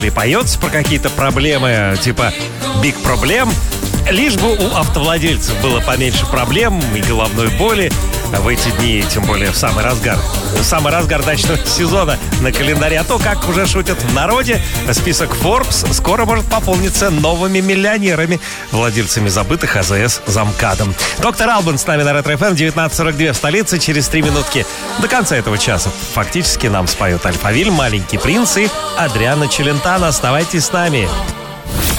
И поется про какие-то проблемы, типа «Big Problem», лишь бы у автовладельцев было поменьше проблем и головной боли в эти дни, тем более в самый разгар дачного сезона на календаре. А то, как уже шутят в народе, список Forbes скоро может пополниться новыми миллионерами, владельцами забытых АЗС за МКАДом. Доктор Албан с нами на Ретро-ФМ, 19:42 в столице. Через 3 минутки до конца этого часа фактически нам споют Альфавиль, Маленький принц и Адриано Челентано. Оставайтесь с нами.